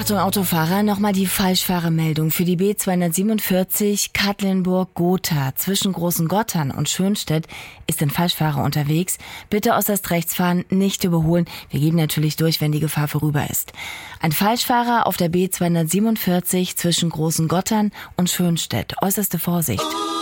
Achtung Autofahrer, nochmal die Falschfahrermeldung für die B247 Katlenburg-Gotha. Zwischen Großen Gottern und Schönstedt ist ein Falschfahrer unterwegs. Bitte äußerst rechts fahren, nicht überholen. Wir geben natürlich durch, wenn die Gefahr vorüber ist. Ein Falschfahrer auf der B247 zwischen Großen Gottern und Schönstedt. Äußerste Vorsicht.